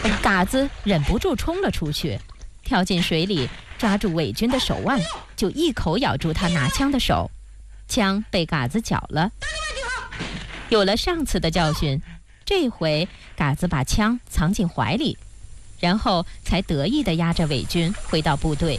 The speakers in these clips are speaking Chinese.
嘎子忍不住冲了出去，跳进水里，抓住伪军的手腕，就一口咬住他拿枪的手，枪被嘎子缴了。有了上次的教训，这回嘎子把枪藏进怀里，然后才得意地押着伪军回到部队。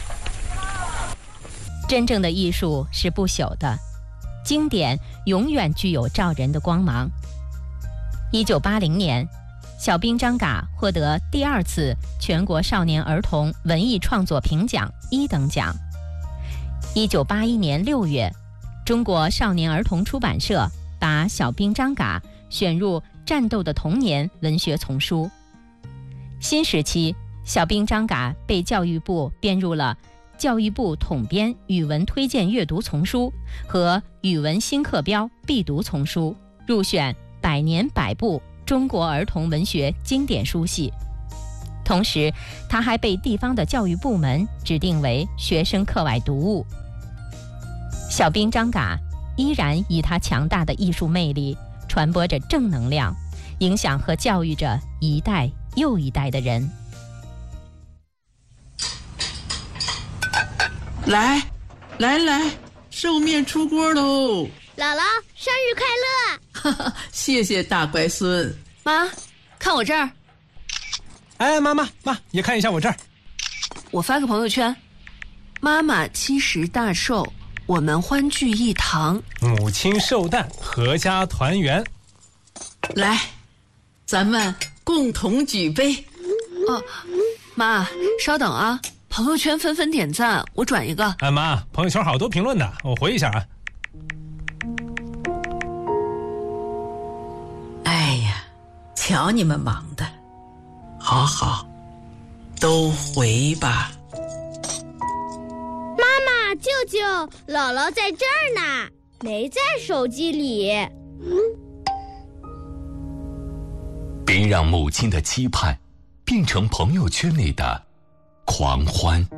真正的艺术是不朽的，经典永远具有照人的光芒。1980年，小兵张嘎获得第2次全国少年儿童文艺创作评奖1等奖。1981年6月，中国少年儿童出版社把小兵张嘎选入《战斗的童年》文学丛书。新时期，小兵张嘎被教育部编入了教育部统编语文推荐阅读丛书和语文新课标必读丛书，入选100年100部中国儿童文学经典书系。同时，他还被地方的教育部门指定为学生课外读物。小兵张嘎依然以他强大的艺术魅力传播着正能量，影响和教育着一代又一代的人。 来，寿面出锅喽！ 姥姥，生日快乐！ 哈哈，谢谢大乖孙。 妈，看我这儿。 哎，妈，也看一下我这儿。 我发个朋友圈，妈妈70大寿，我们欢聚一堂， 母亲寿诞，阖家团圆。 来，咱们共同举杯。 哦，妈，稍等啊，朋友圈纷纷点赞，我转一个。 哎，妈，朋友圈好多评论的，我回一下啊。 哎呀，瞧你们忙的，好，都回吧。 妈妈、舅舅，姥姥在这儿呢，没在手机里。 别让母亲的期盼变成朋友圈里的狂欢。